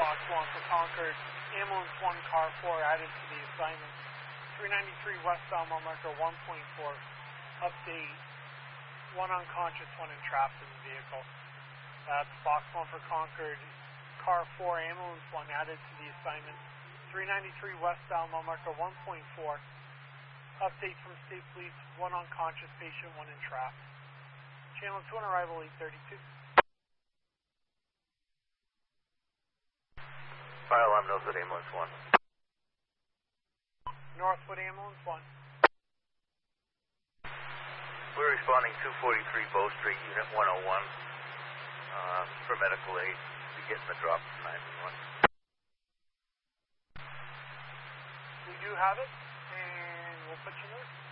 Fox 1 for Concord. Ambulance 1, car 4 added to the assignment. 393 westbound, mile marker 1.4. Update. 1 unconscious, 1 entrapped in the vehicle. That's Fox 1 for Concord. Car 4, ambulance 1 added to the assignment. 393 westbound, mile marker 1.4. Update from State Police, 1 unconscious patient, 1 entrapped. Channel 2 on arrival, 832. Fire alarm, Northwood Ambulance 1. Northwood Ambulance 1. We're responding 243 Bow Street, Unit 101, for medical aid. We're getting the drop from 911. We do have it, and we'll put you in.